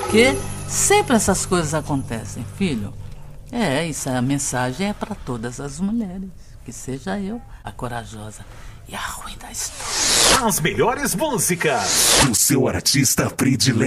Porque sempre essas coisas acontecem, filho. Isso, a mensagem é para todas as mulheres. Que seja eu a corajosa e a ruim da história. As melhores músicas do seu artista predileto.